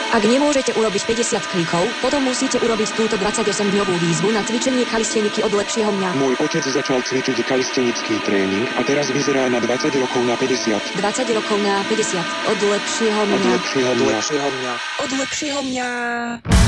Ak nemôžete urobiť 50 klikov, potom musíte urobiť túto 28-dňovú výzvu na cvičenie kalisteniky od lepšieho mňa. Môj otec začal cvičiť kalistenický tréning a teraz vyzerá na 20 rokov na 50. 20 rokov na 50. Od lepšieho mňa. Od lepšieho mňa. Od lepšieho mňa.